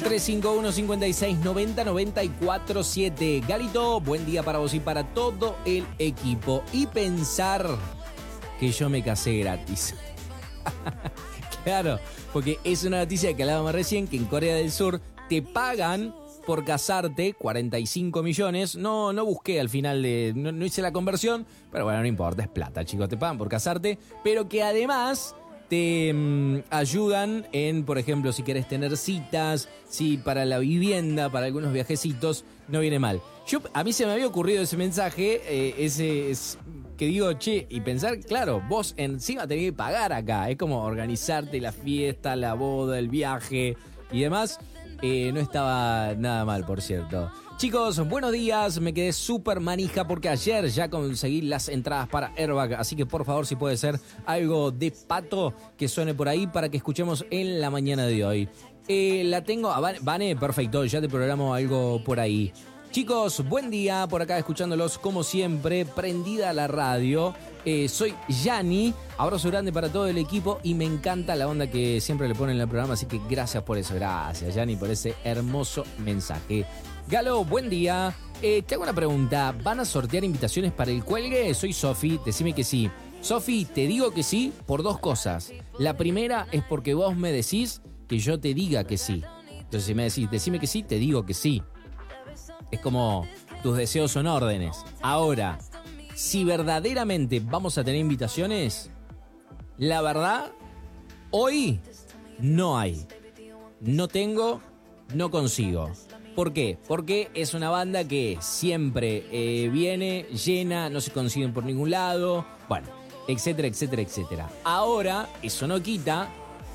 4351 56 90 94 7. Galito, buen día para vos y para todo el equipo. Y pensar que yo me casé gratis. Claro, porque es una noticia que hablábamos recién, que en Corea del Sur te pagan por casarte 45 millones. No busqué al final, no hice la conversión, pero bueno, no importa, es plata, chicos, te pagan por casarte, pero que además te ayudan en, por ejemplo, si querés tener citas, si para la vivienda, para algunos viajecitos, no viene mal. A mí se me había ocurrido ese mensaje, que digo, che, y pensar, claro, vos encima tenés que pagar acá, es como organizarte la fiesta, la boda, el viaje y demás. No estaba nada mal, por cierto. Chicos, buenos días. Me quedé súper manija porque ayer ya conseguí las entradas para Airbag. Así que por favor, si puede ser algo de Pato que suene por ahí para que escuchemos en la mañana de hoy. La tengo. Vane, perfecto, ya te programo algo por ahí. Chicos, buen día, por acá escuchándolos como siempre, prendida la radio. Soy Yani, abrazo grande para todo el equipo y me encanta la onda que siempre le ponen en el programa, así que gracias por eso, gracias Yani por ese hermoso mensaje. Galo, buen día, te hago una pregunta, ¿van a sortear invitaciones para el cuelgue? Soy Sofi, decime que sí. Sofi, te digo que sí por dos cosas. La primera es porque vos me decís que yo te diga que sí. Entonces si me decís, decime que sí, te digo que sí. Es como tus deseos son órdenes. Ahora, si verdaderamente vamos a tener invitaciones, la verdad, hoy no hay. No tengo, no consigo. ¿Por qué? Porque es una banda que siempre viene, llena, no se consiguen por ningún lado, bueno, etcétera, etcétera, etcétera. Ahora, eso no quita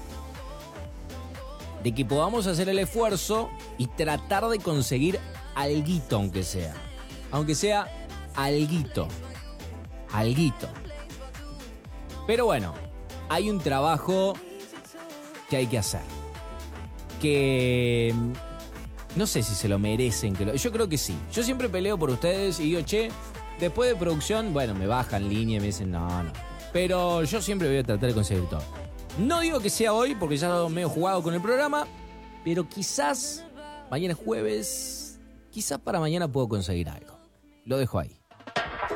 de que podamos hacer el esfuerzo y tratar de conseguir alguito, aunque sea alguito. Pero bueno, hay un trabajo que hay que hacer, que no sé si se lo merecen, yo creo que sí. Yo siempre peleo por ustedes y digo, che, después de producción, bueno, me bajan línea y me dicen, no. Pero yo siempre voy a tratar de conseguir todo. No digo que sea hoy, porque ya me he jugado con el programa, pero quizás mañana es jueves, quizás para mañana puedo conseguir algo. Lo dejo ahí.